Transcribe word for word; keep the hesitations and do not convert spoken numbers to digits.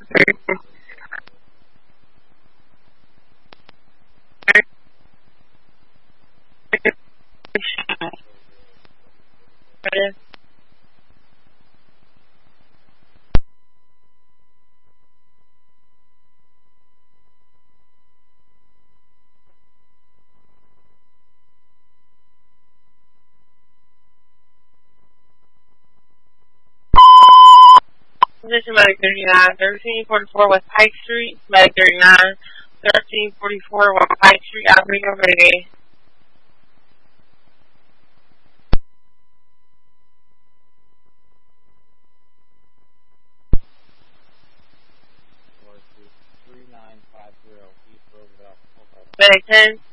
Position Medic thirty-nine, thirteen forty-four West Pike Street, Medic thirty-nine, thirteen forty-four West Pike Street, Avenue Ready. Medic ten.